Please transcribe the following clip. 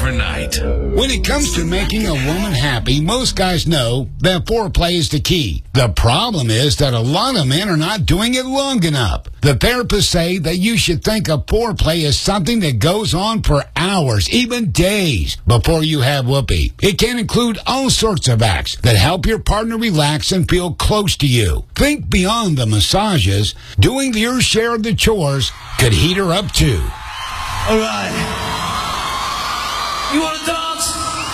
overnight. When it comes to making a woman happy, most guys know that foreplay is the key. The problem is that a lot of men are not doing it long enough. The therapists say that you should think of foreplay as something that goes on for hours, even days, before you have whoopee. It can include all sorts of acts that help your partner relax and feel close to you. Think beyond the massages. Doing your share of the chores could heat her up too. All right. You want to talk?